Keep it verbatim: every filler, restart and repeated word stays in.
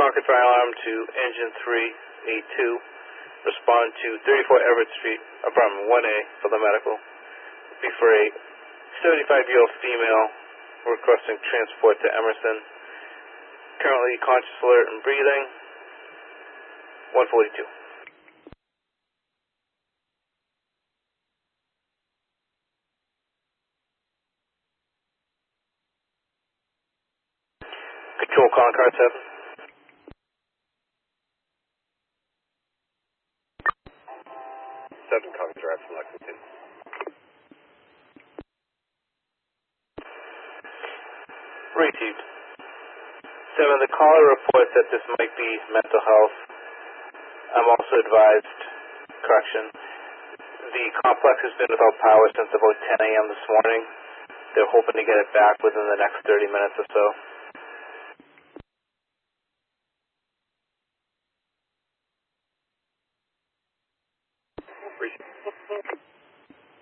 Concord Fire Alarm to Engine three eight two. Respond to thirty-four Everett Street, apartment one A for the medical. Be for a seventy-five-year-old female requesting transport to Emerson. Currently conscious, alert, and breathing. one forty-two. Control Concord seven. seven Concord Drive from Lexington. Received. seven, the caller reports that this might be mental health. I'm also advised, correction, the complex has been without power since about ten A M this morning. They're hoping to get it back within the next thirty minutes or so.